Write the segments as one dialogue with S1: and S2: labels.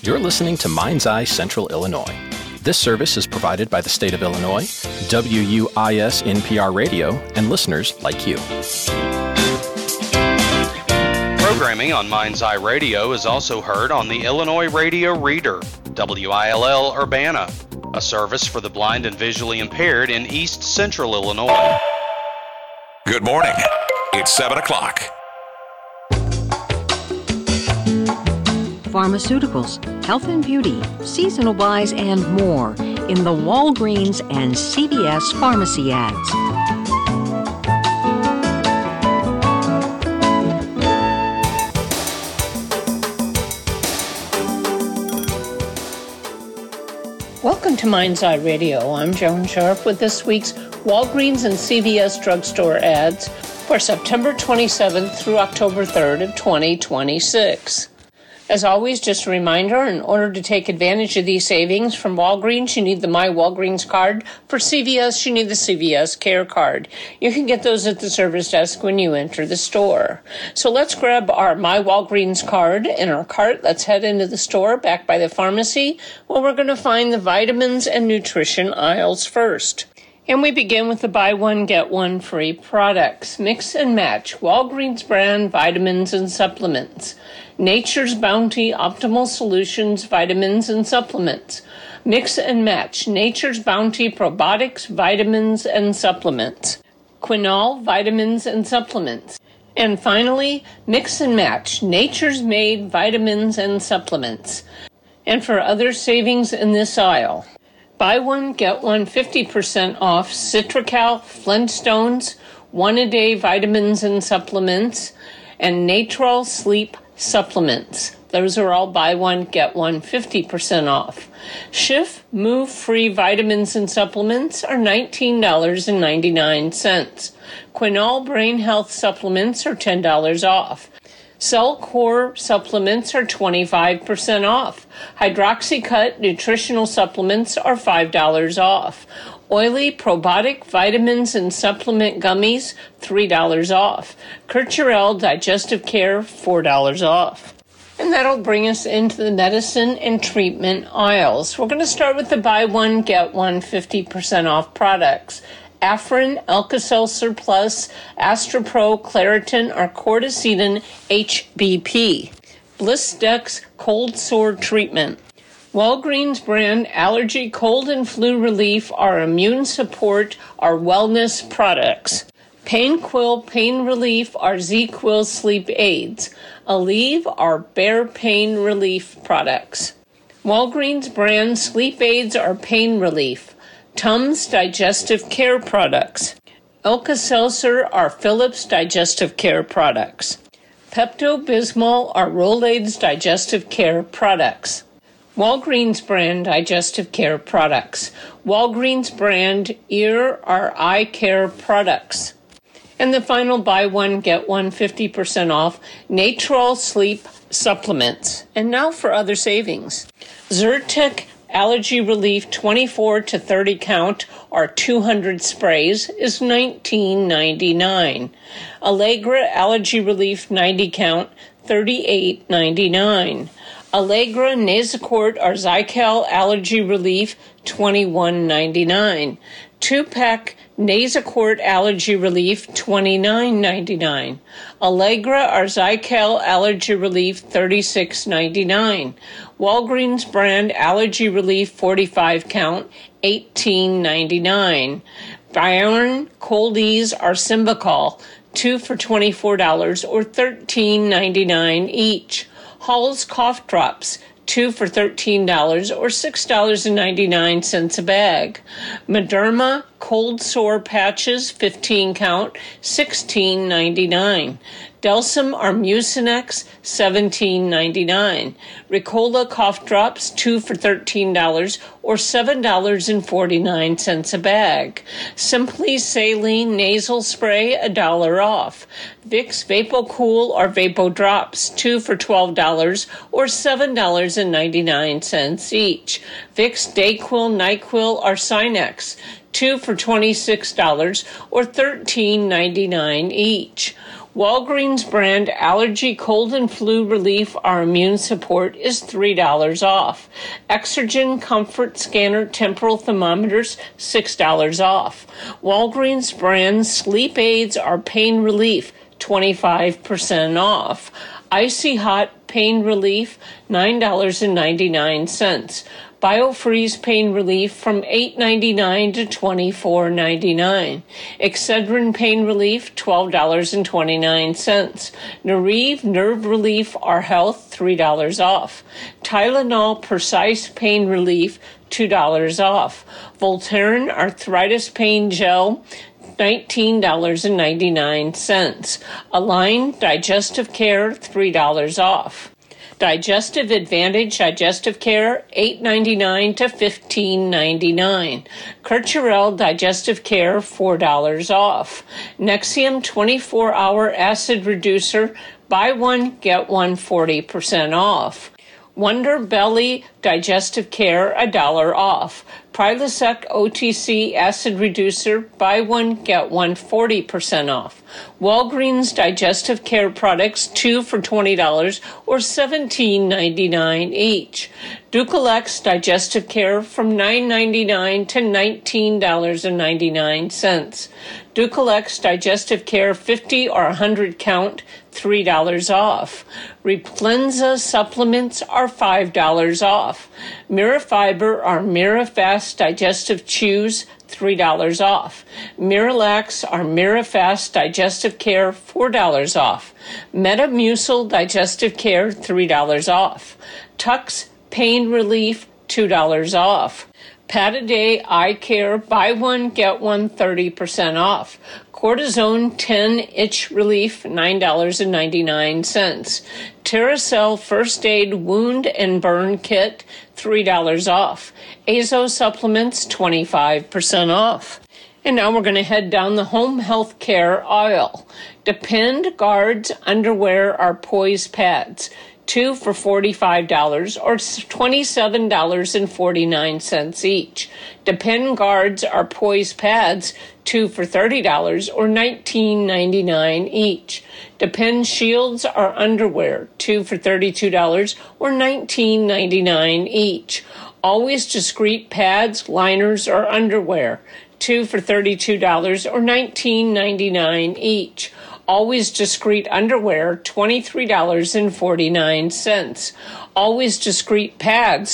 S1: You're listening to Mind's Eye Central Illinois. This service is provided by the state of Illinois, WUIS NPR Radio, and listeners like you.
S2: Programming on Mind's Eye Radio is also heard on the Illinois Radio Reader, WILL Urbana, a service for the blind and visually impaired in East Central Illinois.
S3: Good morning. It's 7 o'clock.
S4: Pharmaceuticals, health and beauty, seasonal buys, and more in the Walgreens and CVS pharmacy ads.
S5: Welcome to Mind's Eye Radio. I'm Joan Sharp with this week's Walgreens and CVS drugstore ads for September 27th through October 3rd of 2026. As always, just a reminder, in order to take advantage of these savings from Walgreens, you need the My Walgreens card. For CVS, you need the CVS Care card. You can get those at the service desk when you enter the store. So let's grab our My Walgreens card in our cart. Let's head into the store back by the pharmacy, where we're going to find the vitamins and nutrition aisles first. And we begin with the buy one, get one free products. Mix and match Walgreens brand vitamins and supplements. Nature's Bounty Optimal Solutions vitamins and supplements. Mix and match Nature's Bounty probiotics, vitamins, and supplements. Quinol vitamins and supplements. And finally, mix and match Nature's Made vitamins and supplements. And for other savings in this aisle, buy one, get one 50% off Citracal, Flintstones, one-a-day vitamins and supplements, and Natrol Sleep supplements. Those are all buy one, get one 50% off. Schiff Move-Free vitamins and supplements are $19.99. Quinol Brain Health supplements are $10 off. Cell Core supplements are 25% off. Hydroxycut nutritional supplements are $5 off. Oily probiotic vitamins and supplement gummies, $3 off. Kercherel Digestive Care, $4 off. And that'll bring us into the medicine and treatment aisles. We're going to start with the buy one, get one 50% off products. Afrin, Alka-Seltzer Plus, Astropro, Claritin, or Corticidin HBP. Blistex Cold Sore Treatment. Walgreens brand allergy, cold and flu relief, our immune support, our wellness products. Pain-Quill Pain Relief, our Z-Quill Sleep Aids. Aleve, our Bear Pain Relief products. Walgreens brand sleep aids, our pain relief. Tums Digestive Care products. Alka-Seltzer are Philips Digestive Care products. Pepto-Bismol are Rolaids Digestive Care products. Walgreens brand Digestive Care products. Walgreens brand Ear are Eye Care products. And the final buy one, get one 50% off Natrol Sleep supplements. And now for other savings. Zyrtec Allergy Relief 24 to 30 count or 200 sprays is $19.99. Allegra Allergy Relief 90 count, $38.99. Allegra Nasacort or Zycal Allergy Relief, $21.99. 2-pack Nasacort Allergy Relief, $29.99. Allegra or Zycal Allergy Relief, $36.99. Walgreens brand Allergy Relief 45 count, $18.99. Byron Cold Ease or Symbicol, 2 for $24 or $13.99 each. Hall's Cough Drops, 2 for $13 or $6.99 a bag. Mederma Cold Sore Patches, 15 count, $16.99. Delsum or Mucinex, $17.99. Ricola Cough Drops, 2 for $13 or $7.49 a bag. Simply Saline Nasal Spray, $1 off. Vicks VapoCool or Vapo Drops, 2 for $12 or $7.99 each. Vicks DayQuil, NyQuil or Sinex, 2 for $26 or $13.99 each. Walgreens brand allergy, cold, and flu relief, our immune support is $3 off. Exergen Comfort Scanner temporal thermometers, $6 off. Walgreens brand sleep aids, our pain relief, 25% off. Icy Hot Pain Relief, $9.99. BioFreeze Pain Relief from $8.99 to $24.99. Excedrin Pain Relief, $12.29. Neuriv Nerve Relief, Our Health, $3 off. Tylenol Precise Pain Relief, $2 off. Voltaren Arthritis Pain Gel, $19.99. Align Digestive Care, $3 off. Digestive Advantage Digestive Care, $8.99 to $15.99. Kercherel Digestive Care, $4 off. Nexium 24-Hour Acid Reducer, buy one, get one 40% off. Wonder Belly Digestive Care, $1 off. Prilosec OTC Acid Reducer, buy one, get one 40% off. Walgreens Digestive Care Products, 2 for $20 or $17.99 each. Ducalex Digestive Care from $9.99 to $19.99. Ducalex Digestive Care 50 or 100 count, $3 off. Replenza supplements are $5 off. Mirafiber or Mirafast Digestive Chews, $3 off. Miralax or Mirafast Digestive Care, $4 off. Metamucil Digestive Care, $3 off. Tux Pain Relief, $2 off. Pataday Eye Care, buy one, get one 30% off. Cortisone 10 Itch Relief, $9.99. Terracell First Aid Wound and Burn Kit, $3 off. Azo Supplements, 25% off. And now we're going to head down the home health care aisle. Depend Guards Underwear are Poise Pads, 2 for $45 or $27.49 each. Depend Guards are Poise Pads, 2 for $30 or $19.99 each. Depend Shields are underwear, 2 for $32 or $19.99 each. Always Discreet Pads, liners, or underwear, 2 for $32 or $19.99 each. Always Discreet Underwear, $23.49. Always Discreet Pads,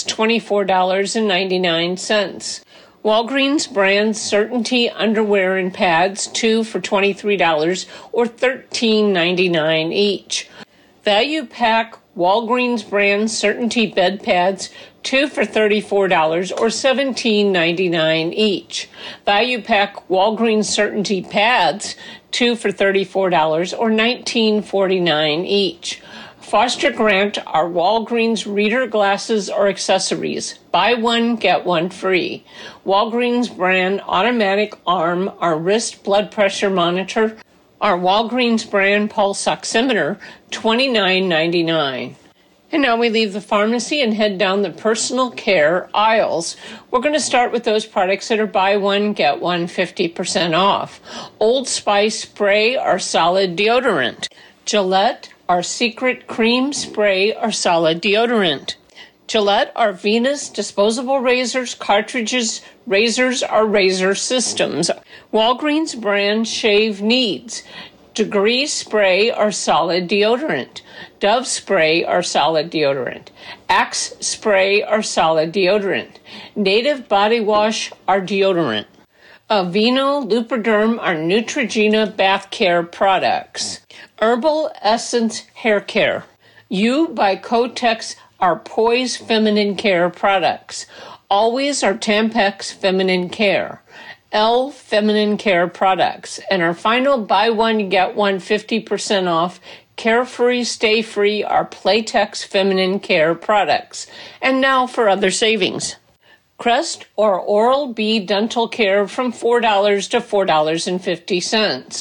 S5: $24.99. Walgreens brand Certainty Underwear and Pads, 2 for $23 or $13.99 each. Value Pack Walgreens brand Certainty Bed Pads, 2 for $34 or $17.99 each. Value Pack Walgreens Certainty Pads, 2 for $34 or $19.49 each. Foster Grant are Walgreens reader glasses or accessories. Buy one, get one free. Walgreens brand Automatic Arm, our wrist blood pressure monitor. Our Walgreens brand pulse oximeter, $29.99. And now we leave the pharmacy and head down the personal care aisles. We're going to start with those products that are buy one, get one 50% off. Old Spice Spray or Solid Deodorant. Gillette our Secret Cream Spray or Solid Deodorant. Gillette our Venus disposable razors, cartridges, razors or razor systems. Walgreens brand Shave Needs. Degree Spray or Solid Deodorant. Dove Spray or Solid Deodorant. Axe Spray or Solid Deodorant. Native Body Wash or Deodorant. Aveeno Lubriderm or Neutrogena Bath Care products. Herbal Essence Hair Care. You by Kotex are Poise Feminine Care products. Always are Tampax Feminine Care. L Feminine Care products. And our final buy one, get one 50% off Carefree Stay Free are Playtex Feminine Care products. And now for other savings. Crest or Oral-B Dental Care from $4 to $4.50.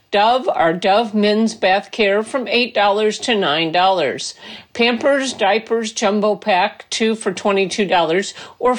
S5: Dove, our Dove Men's Bath Care from $8 to $9. Pampers Diapers Jumbo Pack, 2 for $22 or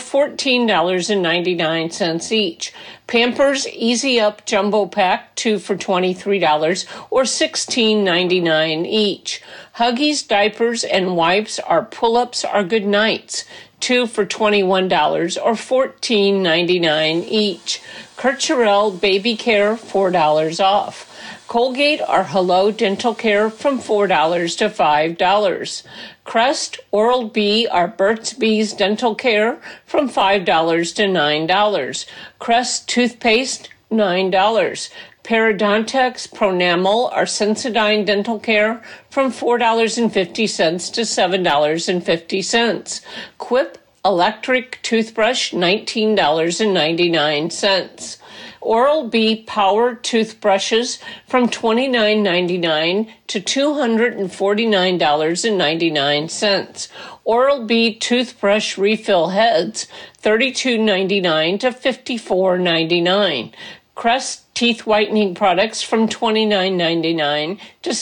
S5: $14.99 each. Pampers Easy Up Jumbo Pack, 2 for $23 or $16.99 each. Huggies Diapers and Wipes, our Pull-Ups are Good Nights, 2 for $21 or $14.99 each. Kercherel Baby Care, $4 off. Colgate, our Hello Dental Care from $4 to $5. Crest Oral-B, our Burt's Bees Dental Care from $5 to $9. Crest Toothpaste, $9. Parodontax Pronamel, our Sensodyne Dental Care from $4.50 to $7.50. Quip Electric Toothbrush, $19.99. Oral-B Power Toothbrushes from $29.99 to $249.99. Oral-B Toothbrush Refill Heads, $32.99 to $54.99. Crest Teeth Whitening Products from $29.99 to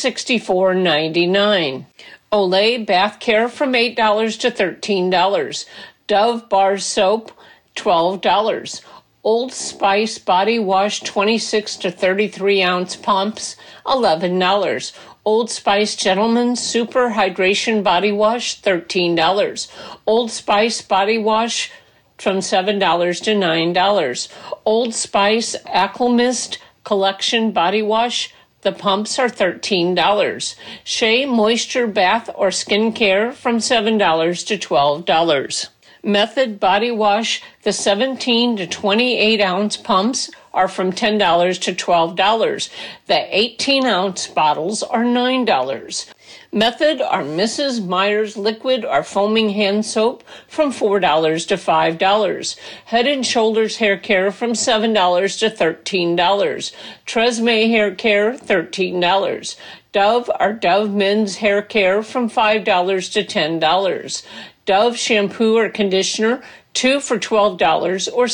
S5: $64.99. Olay Bath Care from $8 to $13. Dove Bar Soap, $12. Old Spice Body Wash 26 to 33 ounce pumps, $11. Old Spice Gentleman's Super Hydration Body Wash, $13. Old Spice Body Wash from $7 to $9. Old Spice Acclimist Collection Body Wash, the pumps are $13. Shea Moisture Bath or Skin Care from $7 to $12. Method Body Wash, the 17 to 28 ounce pumps are from $10 to $12. The 18 ounce bottles are $9. Method are Mrs. Meyer's Liquid or Foaming Hand Soap from $4 to $5. Head & Shoulders Hair Care from $7 to $13. Tresemme Hair Care, $13. Dove or Dove Men's Hair Care from $5 to $10. Dove shampoo or conditioner, 2 for $12 or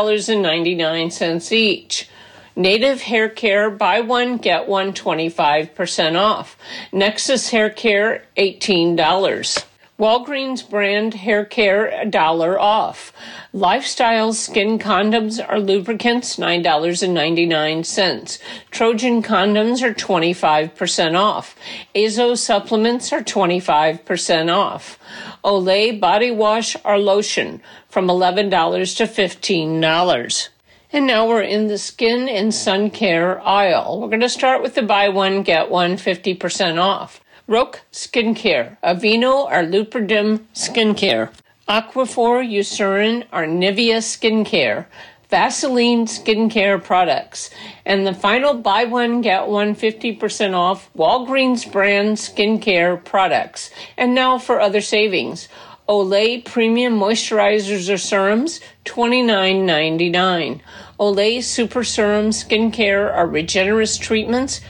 S5: $6.99 each. Native Hair Care, buy one, get one, 25% off. Nexus Hair Care, $18. Walgreens brand hair care, $1 off. Lifestyle skin condoms or lubricants, $9.99. Trojan condoms are 25% off. Azo supplements are 25% off. Olay body wash or lotion from $11 to $15. And now we're in the skin and sun care aisle. We're going to start with the buy one, get one, 50% off. Roque Skincare, Aveeno or Lubriderm Skincare, Aquaphor, Eucerin or Nivea Skincare, Vaseline Skincare products, and the final buy one, get one, 50% off Walgreens brand skincare products. And now for other savings. Olay Premium Moisturizers or Serums, $29.99. Olay Super Serum Skincare or Regenerous Treatments,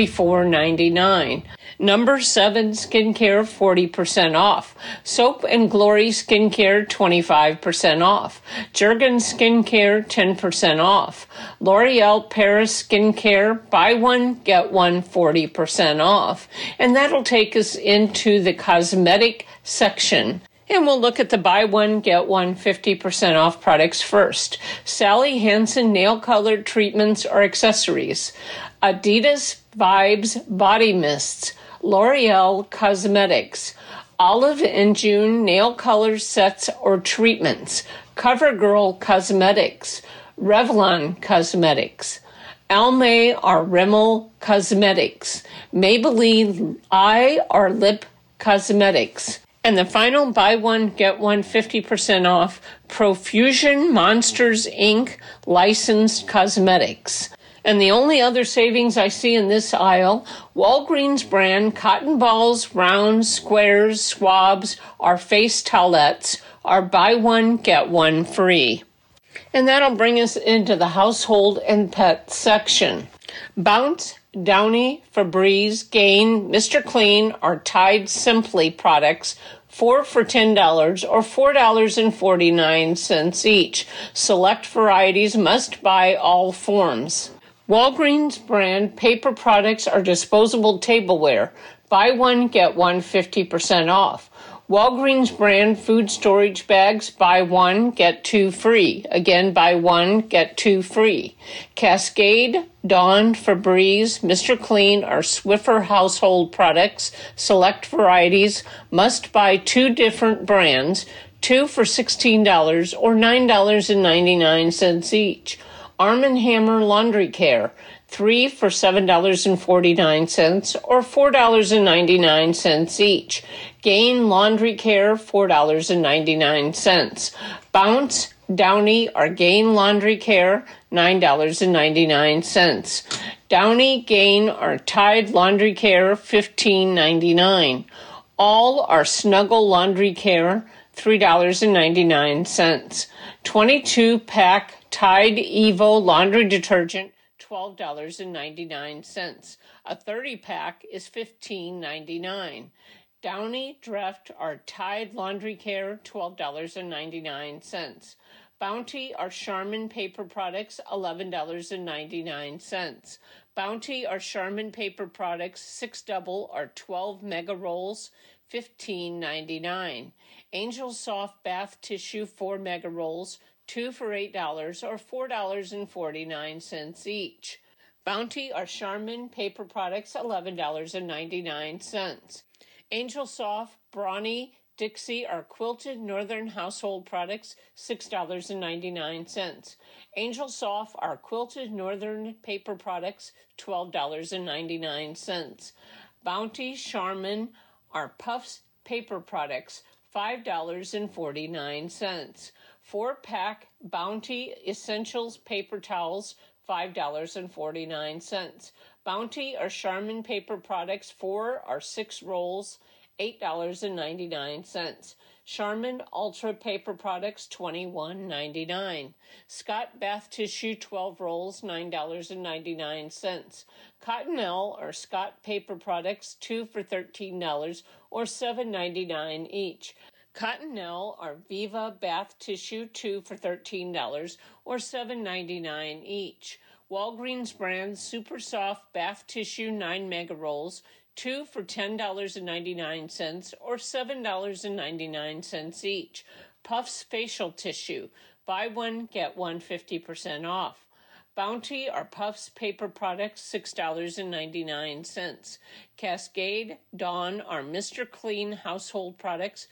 S5: $34.99. Number 7 Skincare, 40% off. Soap and Glory Skincare, 25% off. Jergens Skincare, 10% off. L'Oreal Paris Skincare, buy one, get one, 40% off. And that'll take us into the cosmetic section. And we'll look at the buy one, get one, 50% off products first. Sally Hansen Nail Color Treatments or Accessories. Adidas Vibes Body Mists. L'Oreal Cosmetics. Olive and June Nail Color Sets or Treatments. CoverGirl Cosmetics. Revlon Cosmetics. Almay or Rimmel Cosmetics. Maybelline Eye or Lip Cosmetics. And the final buy one, get one, 50% off, Profusion Monsters, Inc. licensed cosmetics. And the only other savings I see in this aisle, Walgreens brand cotton balls, rounds, squares, swabs, or face towelettes are buy one, get one free. And that'll bring us into the household and pet section. Bounce, Downy, Febreze, Gain, Mr. Clean, or Tide Simply products, 4 for $10 or $4.49 each. Select varieties must buy all forms. Walgreens brand paper products are disposable tableware. Buy one, get one 50% off. Walgreens brand food storage bags, buy one, get two free. Again, buy one, get two free. Cascade, Dawn, Febreze, Mr. Clean are Swiffer household products, select varieties, must buy two different brands, two for $16 or $9.99 each. Arm & Hammer Laundry Care, 3 for $7.49 or $4.99 each. Gain Laundry Care, $4.99. Bounce, Downy or Gain Laundry Care, $9.99. Downy, Gain or Tide Laundry Care, $15.99. All are Snuggle Laundry Care, $3.99. 22-pack Tide Evo laundry detergent, $12.99. A 30-pack is $15.99. Downy, Dreft or Tide Laundry Care, $12.99. Bounty or Charmin paper products, $11.99. Bounty or Charmin paper products, 6 double or 12 mega rolls, $15.99. Angel Soft bath tissue, 4 mega rolls, 2 for $8 or $4.49 each. Bounty or Charmin paper products, $11.99. Angel Soft, Brawny, Dixie or Quilted Northern household products, $6.99. Angel Soft are Quilted Northern paper products, $12.99. Bounty, Charmin are Puffs paper products, $5.49. 4-pack Bounty Essentials paper towels, $5.49. Bounty or Charmin paper products, 4 or 6 rolls, $8.99. Charmin Ultra paper products, $21.99. Scott bath tissue, 12 rolls, $9.99. Cottonelle or Scott paper products, 2 for $13 or $7.99 each. Cottonelle or Viva bath tissue, 2 for $13 or $7.99 each. Walgreens brand Super Soft bath tissue, 9 mega rolls, 2 for $10.99 or $7.99 each. Puffs facial tissue, buy one, get one 50% off. Bounty or Puffs paper products, $6.99. Cascade, Dawn or Mr. Clean household products,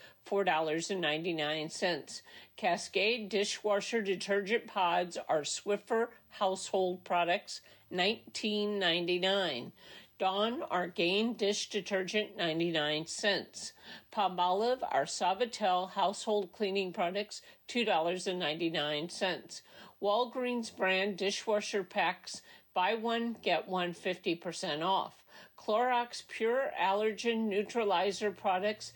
S5: $4.99. Cascade dishwasher detergent pods or Swiffer household products, $19.99. Dawn or Gain dish detergent, 99 cents. Palmolive or Savatel household cleaning products, $2.99. Walgreens brand dishwasher packs, buy one, get one 50% off. Clorox Pure Allergen Neutralizer products,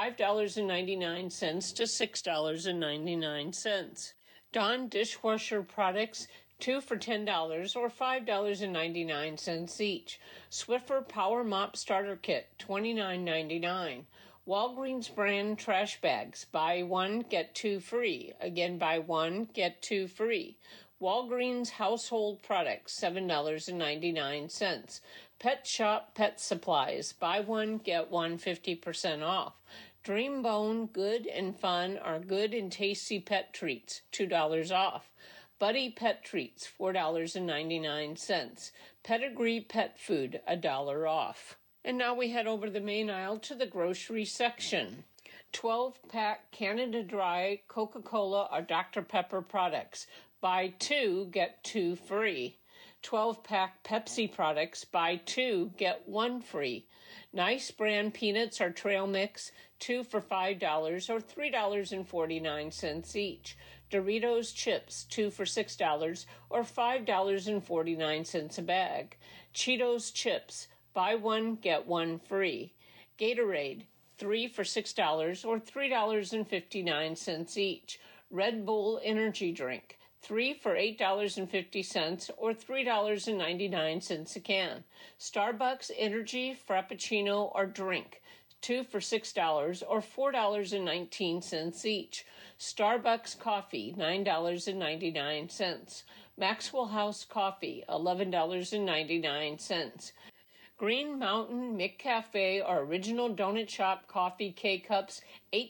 S5: $5.99 to $6.99. Dawn dishwasher products, 2 for $10 or $5.99 each. Swiffer Power Mop Starter Kit, $29.99. Walgreens brand trash bags, buy one, get two free. Again, buy one, get two free. Walgreens household products, $7.99. Pet Shop Pet Supplies, buy one, get one 50% off. Dreambone Good and Fun are good and tasty pet treats, $2 off. Buddy Pet Treats, $4.99. Pedigree Pet Food, $1 off. And now we head over the main aisle to the grocery section. 12-pack Canada Dry Coca-Cola or Dr. Pepper products. Buy two, get two free. 12-pack Pepsi products. Buy two, get one free. Nice brand peanuts or trail mix, 2 for $5 or $3.49 each. Doritos chips, 2 for $6 or $5.49 a bag. Cheetos chips, buy one, get one free. Gatorade, 3 for $6 or $3.59 each. Red Bull energy drink, 3 for $8.50 or $3.99 a can. Starbucks energy frappuccino or drink, 2 for $6 or $4.19 each. Starbucks coffee, $9.99. Maxwell House coffee, $11.99. Green Mountain McCafe or Original Donut Shop coffee K-Cups,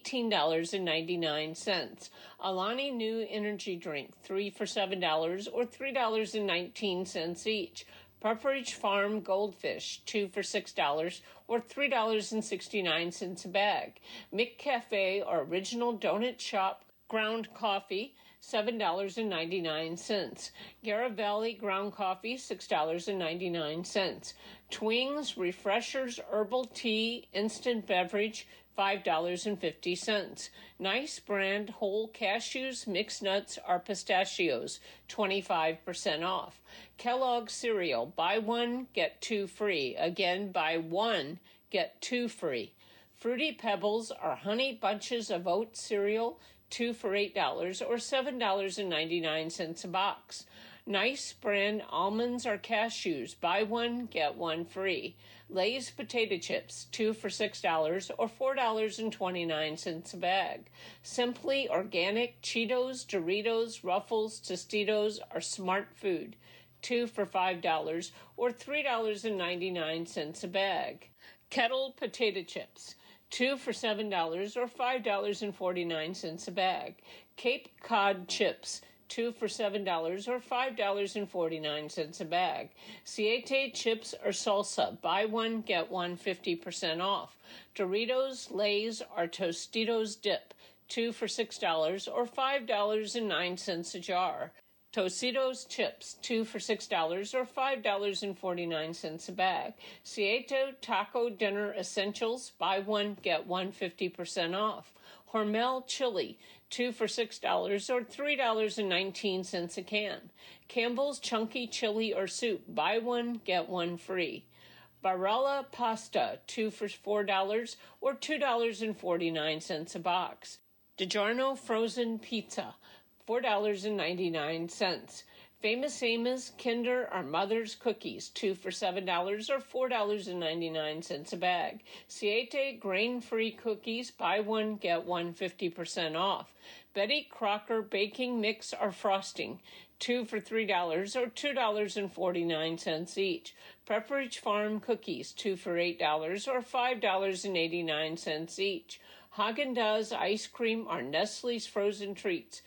S5: $18.99. Alani Nu energy drink, 3 for $7 or $3.19 each. Pepperidge Farm Goldfish, 2 for $6 or $3.69 a bag. McCafe or Original Donut Shop ground coffee, $7.99. Garibaldi ground coffee, $6.99. Twings Refreshers Herbal Tea Instant Beverage, $5.50. Nice Brand Whole Cashews, Mixed Nuts, or Pistachios, 25% off. Kellogg Cereal, buy one, get two free. Again, buy one, get two free. Fruity Pebbles are honey bunches of oat cereal, 2 for $8 or $7.99 a box. Nice Brand almonds or cashews, buy one, get one free. Lay's potato chips, 2 for $6 or $4.29 a bag. Simply Organic Cheetos, Doritos, Ruffles, Tostitos are Smart Food, 2 for $5 or $3.99 a bag. Kettle potato chips, 2 for $7 or $5.49 a bag. Cape Cod chips, 2 for $7 or $5.49 a bag. Siete chips or salsa, buy one, get one 50% off. Doritos, Lay's, or Tostitos dip, 2 for $6 or $5.09 a jar. Tostitos chips, 2 for $6 or $5.49 a bag. Siete Taco Dinner Essentials, buy one, get one 50% off. Hormel Chili, 2 for $6 or $3.19 a can. Campbell's Chunky Chili or Soup, buy one, get one free. Barilla Pasta, 2 for $4 or $2.49 a box. DiGiorno Frozen Pizza, $4.99. Famous Amos, Kinder, or Mother's Cookies, 2 for $7 or $4.99 a bag. Siete grain-free cookies, buy one, get one 50% off. Betty Crocker baking mix or frosting, 2 for $3 or $2.49 each. Pepperidge Farm cookies, 2 for $8 or $5.89 each. Haagen-Dazs ice cream or Nestle's frozen treats,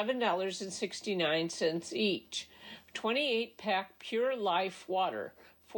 S5: $7.69 each. 28-pack Pure Life water,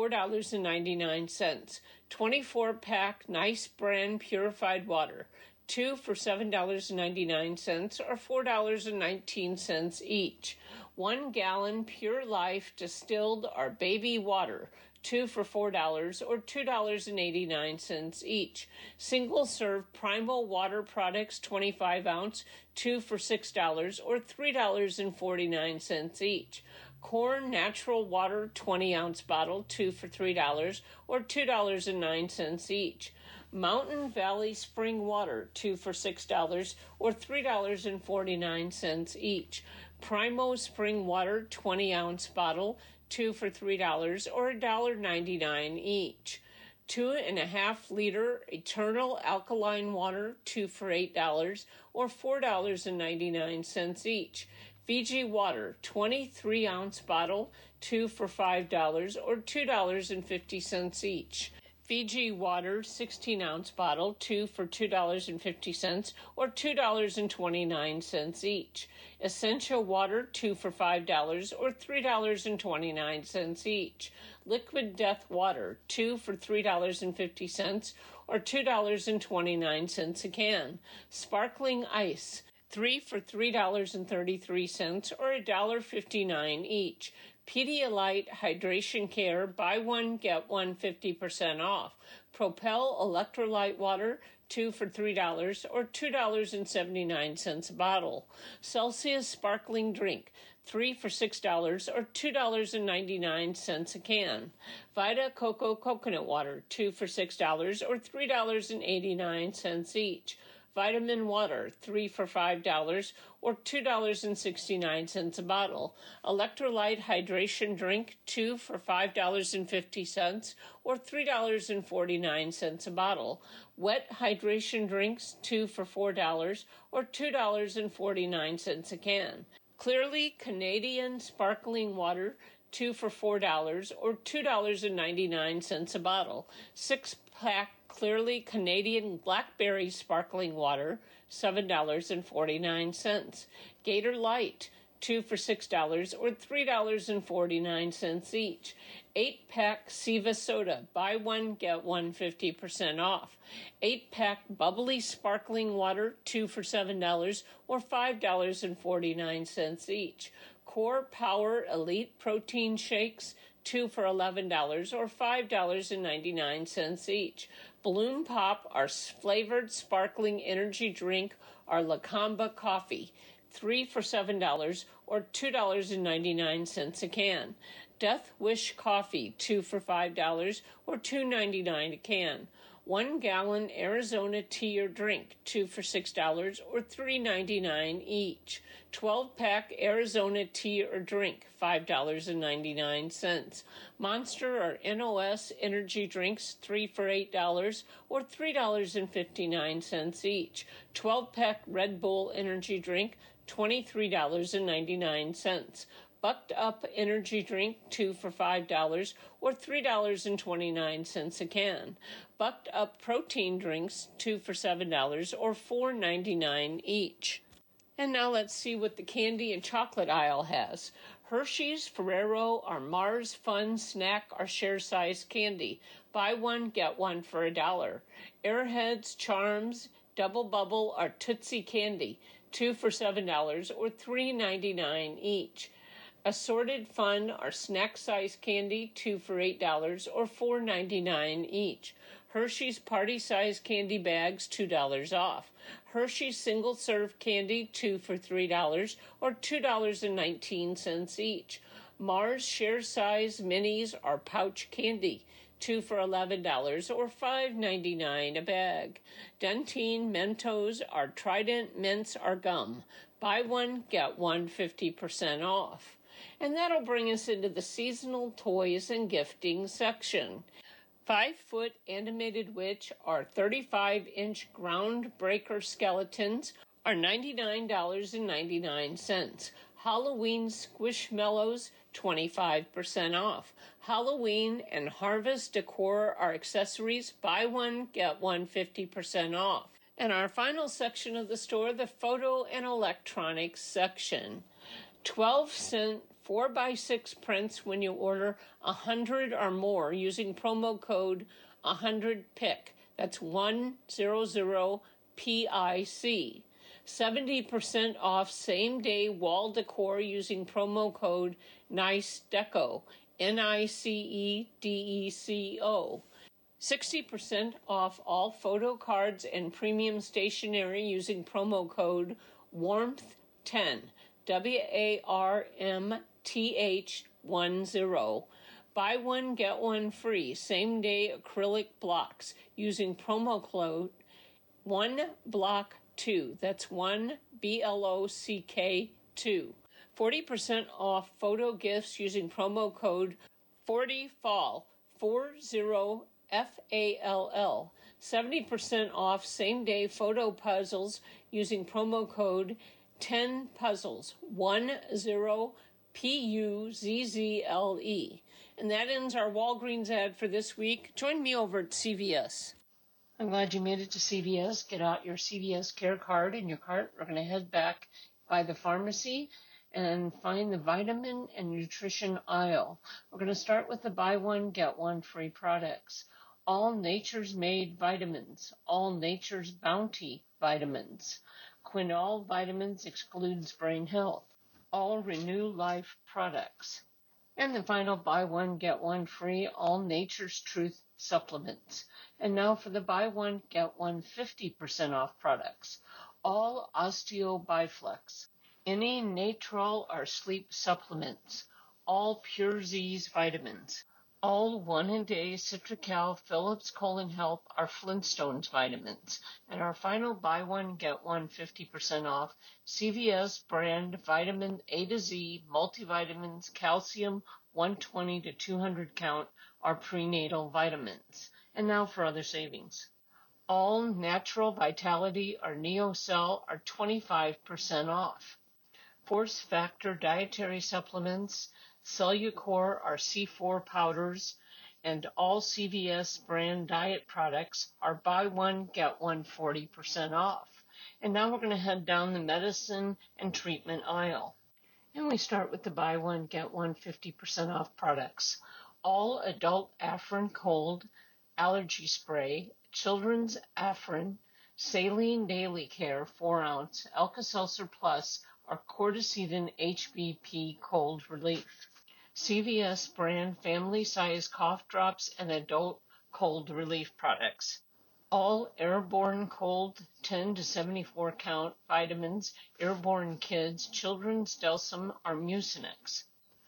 S5: $4.99. 24-pack Nice Brand purified water, 2 for $7.99 or $4.19 each. 1 gallon Pure Life distilled or baby water, 2 for $4 or $2.89 each. Single serve Primal water products, 25 ounce, 2 for $6 or $3.49 each. Corn natural water, 20 ounce bottle, 2 for $3 or $2.09 each. Mountain Valley spring water, 2 for $6 or $3.49 each. Primo spring water, 20 ounce bottle, 2 for $3 or $1.99 each. 2.5 liter Eternal alkaline water, 2 for $8 or $4.99 each. Fiji water, 23 ounce bottle, 2 for $5 or $2.50 each. Fiji water, 16 ounce bottle, 2 for $2.50 or $2.29 each. Essential water, 2 for $5 or $3.29 each. Liquid Death water, 2 for $3.50 or $2.29 a can. Sparkling ice, 3 for $3.33 or $1.59 each. Pedialyte Hydration Care, buy one, get one 50% off. Propel Electrolyte Water, 2 for $3 or $2.79 a bottle. Celsius Sparkling Drink, 3 for $6 or $2.99 a can. Vita Coco Coconut Water, 2 for $6 or $3.89 each. Vitamin water, 3 for $5 or $2.69 a bottle. Electrolyte hydration drink, 2 for $5.50 or $3.49 a bottle. Wet hydration drinks, 2 for $4 or $2.49 a can. Clearly Canadian sparkling water, 2 for $4 or $2.99 a bottle. 6-pack Clearly Canadian Blackberry sparkling water, $7.49. Gator Light, 2 for $6 or $3.49 each. 8-pack Seva soda, buy one, get one 50% off. 8-pack bubbly sparkling water, 2 for $7 or $5.49 each. Core Power Elite protein shakes, 2 for $11 or $5.99 each. Balloon Pop, our flavored sparkling energy drink, our Lacamba coffee, 3 for $7 or $2.99 a can. Death Wish coffee, 2 for $5 or $2.99 a can. 1 gallon Arizona tea or drink, 2 for $6 or $3.99 each. 12-pack Arizona tea or drink, $5.99. Monster or NOS energy drinks, 3 for $8 or $3.59 each. 12-pack Red Bull energy drink, $23.99. Bucked Up energy drink, 2 for $5 or $3.29 a can. Bucked Up protein drinks, 2 for $7 or $4.99 each. And now let's see what the candy and chocolate aisle has. Hershey's, Ferrero, our Mars Fun snack, our share size candy. Buy one, get one for $1. Airheads, Charms, Double Bubble, our Tootsie candy, 2 for $7 or $3.99 each. Assorted Fun, our snack size candy, 2 for $8 or $4.99 each. Hershey's party size candy bags, $2 off. Hershey's single serve candy, 2 for $3 or $2.19 each. Mars share size minis, our pouch candy, 2 for $11 or $5.99 a bag. Dentine Mentos, our Trident mints, our gum. Buy one, get one 50% off. And that'll bring us into the seasonal toys and gifting section. 5-foot animated witch, our 35-inch groundbreaker skeletons, are $99.99. Halloween Squishmallows, 25% off. Halloween and Harvest decor, our accessories, buy one, get one 50% off. And our final section of the store, the photo and electronics section. 12-cent 4x6 prints when you order 100 or more using promo code 100PIC. That's 100PIC. 70% off same-day wall decor using promo code NICEDECO. NICEDECO. 60% off all photo cards and premium stationery using promo code WARMTH10. WARMTH10. Buy one, get one free. Same-day acrylic blocks using promo code 1BLOCK2. That's 1BLOCK2. 40% off photo gifts using promo code 40FALL. 40FALL. 70% off same-day photo puzzles using promo code 10 puzzles, 10PUZZLE. And that ends our Walgreens ad for this week. Join me over at CVS. I'm glad you made it to CVS. Get out your CVS Care card in your cart. We're going to head back by the pharmacy and find the vitamin and nutrition aisle. We're going to start with the buy one, get one free products. All Nature's Made vitamins. All Nature's Bounty vitamins. Quinol vitamins excludes brain health. All Renew Life products. And the final buy one, get one free, All Nature's Truth supplements. And now for the buy one, get one 50% off products. All Osteo Biflex. Any Natrol or sleep supplements. All Pure Z's vitamins. All one-a-day Citracal Philips Colon Health are Flintstones vitamins, and our final buy one, get one 50% off CVS brand vitamin A to Z multivitamins calcium 120 to 200 count are prenatal vitamins. And now for other savings. All Natural Vitality or NeoCell are 25% off. Force Factor dietary supplements, Cellucor are C4 powders, and all CVS brand diet products are buy one, get one 40% off. And now we're going to head down the medicine and treatment aisle. And we start with the buy one, get one 50% off products. All adult Afrin Cold allergy spray, children's Afrin, Saline Daily Care 4 ounce, Alka-Seltzer Plus, or Corticedin HBP Cold Relief. CVS brand family size cough drops and adult cold relief products. All Airborne Cold 10 to 74 count vitamins, Airborne Kids, Children's Delsum or Mucinex.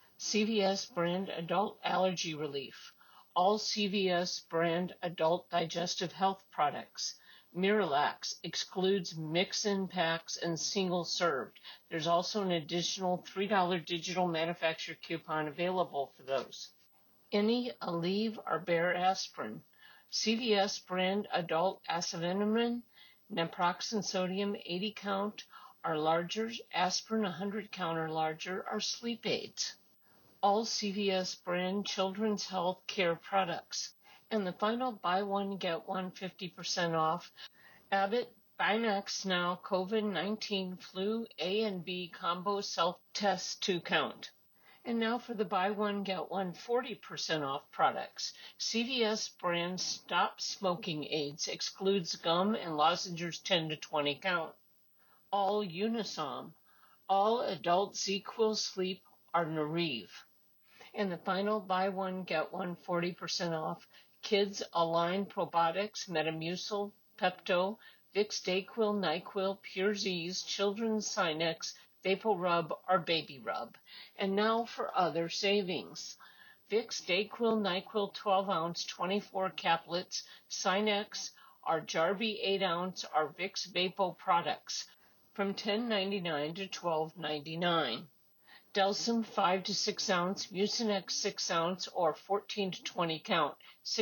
S5: CVS brand adult allergy relief. All CVS brand adult digestive health products. Miralax excludes mix-in packs and single-served. There's also an additional $3 digital manufacturer coupon available for those. Any Aleve or Bayer aspirin. CVS brand adult acetaminophen, naproxen sodium 80 count or larger, aspirin 100 count or larger are sleep aids. All CVS brand children's health care products. And the final buy one, get one 50% off, Abbott Binax Now COVID-19 Flu A and B Combo Self-Test 2 count. And now for the buy one, get one 40% off products. CVS brand Stop Smoking Aids excludes gum and lozenges 10 to 20 count. All Unisom. All adult ZQuil Sleep are Nariv. And the final buy one, get one 40% off. Kids Align Probiotics, Metamucil, Pepto, Vicks DayQuil, NyQuil, Pure Z's, Children's Sinex, VapoRub, or Baby Rub. And now for other savings. Vicks DayQuil, NyQuil 12 ounce, 24 caplets, Sinex, or Jarby 8 ounce, or Vicks Vapo products from $10.99 to $12.99. Delsum 5 to 6 ounce, Mucinex 6 ounce, or 14 to 20 count,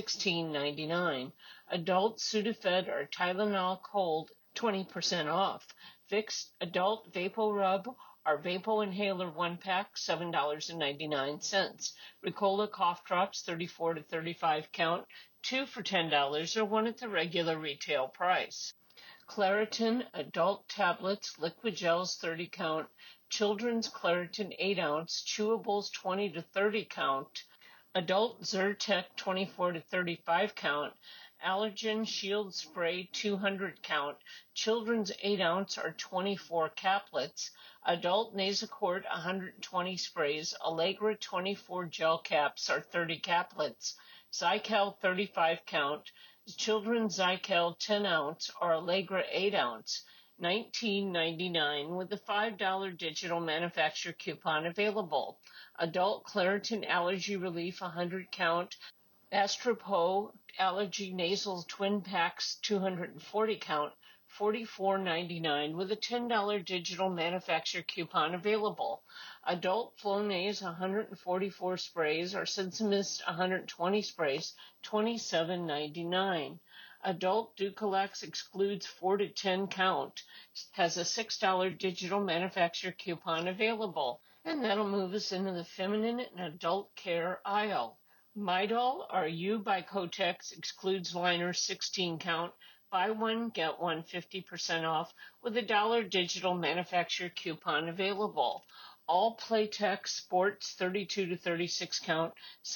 S5: $16.99. Adult Sudafed or Tylenol Cold, 20% off. Vicks Adult VapoRub or Vapo Inhaler 1 pack, $7.99. Ricola Cough Drops, 34 to 35 count, 2 for $10 or 1 at the regular retail price. Claritin Adult Tablets, Liquid Gels 30 count, Children's Claritin 8 ounce, Chewables 20 to 30 count, Adult Zyrtec 24 to 35 count, Allergen Shield Spray 200 count, Children's 8 ounce or 24 caplets, Adult Nasacort 120 sprays, Allegra 24 gel caps or 30 caplets, Zycal 35 count, Children's Zycal 10 ounce or Allegra 8 ounce, $19.99 with a $5 digital manufacturer coupon available. Adult Claritin Allergy Relief 100 count, Astropo Allergy Nasal Twin Packs 240 count, $44.99 with a $10 digital manufacturer coupon available. Adult Flonase 144 sprays or Sensimist 120 sprays, $27.99. Adult Ducalax excludes 4 to 10 count, has a $6 digital manufacturer coupon available. And that'll move us into the feminine and adult care aisle. Midol or U by Kotex excludes liners 16 count, buy one, get one 50% off with a $1 digital manufacturer coupon available. All Playtex Sports 32 to 36 count,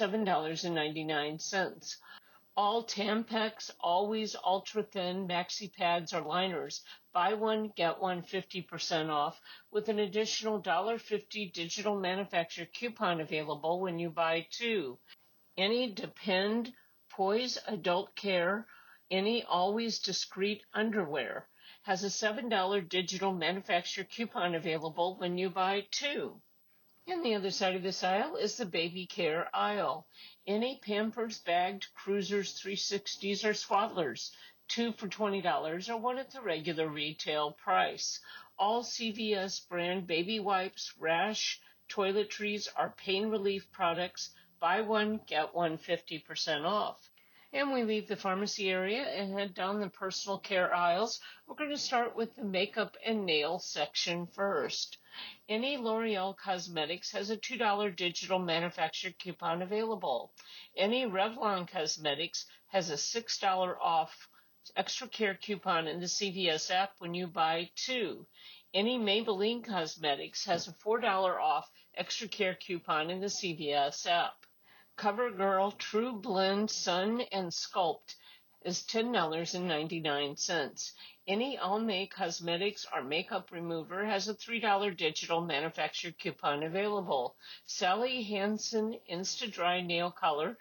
S5: $7.99. All Tampax Always Ultra Thin Maxi Pads or liners, buy one, get one 50% off with an additional $1.50 digital manufacturer coupon available when you buy 2. Any Depend Poise Adult Care, any Always Discreet Underwear has a $7 digital manufacturer coupon available when you buy 2. And the other side of this aisle is the baby care aisle. Any Pampers bagged Cruisers 360s or Swaddlers, 2 for $20 or 1 at the regular retail price. All CVS brand baby wipes, rash, toiletries are pain relief products. Buy one, get one 50% off. And we leave the pharmacy area and head down the personal care aisles. We're going to start with the makeup and nail section first. Any L'Oreal Cosmetics has a $2 digital manufacturer coupon available. Any Revlon Cosmetics has a $6 off extra care coupon in the CVS app when you buy 2. Any Maybelline Cosmetics has a $4 off extra care coupon in the CVS app. CoverGirl True Blend Sun and Sculpt is $10.99. Any Almay Cosmetics or makeup remover has a $3 digital manufacturer coupon available. Sally Hansen Insta-Dry Nail Color,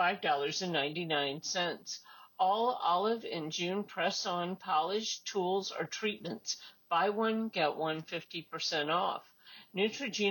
S5: $5.99. All Olive and June press-on polish, tools, or treatments. Buy one, get one 50% off. Neutrogena